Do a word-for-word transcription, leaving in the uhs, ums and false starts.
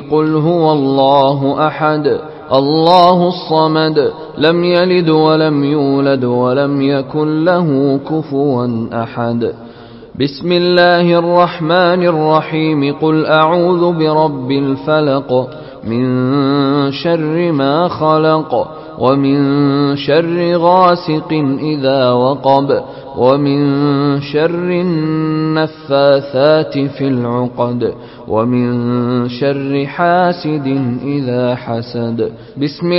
قل هو الله أحد الله الصمد لم يلد ولم يولد ولم يكن له كفوا أحد. بسم الله الرحمن الرحيم قل أعوذ برب الفلق من شر ما خلق ومن شر غاسق إذا وقب ومن شر النفاثات في العقد ومن شر حاسد إذا حسد. بسم